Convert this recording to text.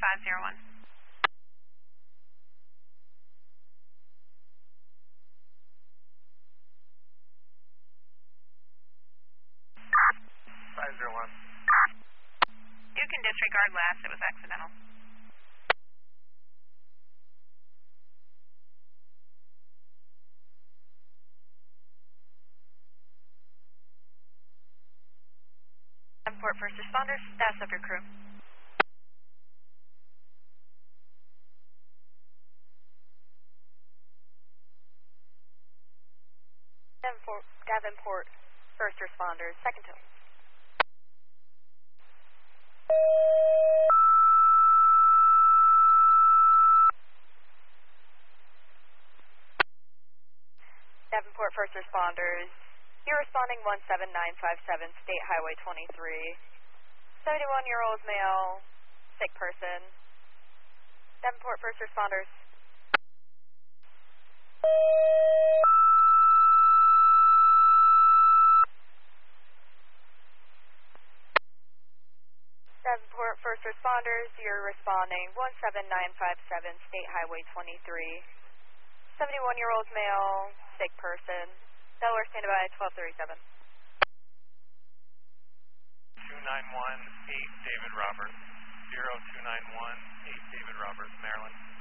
501. 501. You can disregard last, it was accidental. Davenport first responders, status of your crew. Davenport first responders, second tone. Davenport first responders, you're responding 17957 State Highway 23. 71-year-old male, sick person. Davenport first responders. Davenport first responders, you're responding 17957 State Highway 23. 71-year-old male, sick person. Delaware, stand by 1237. 291-8 David Roberts. 0291-8 David Roberts, Maryland.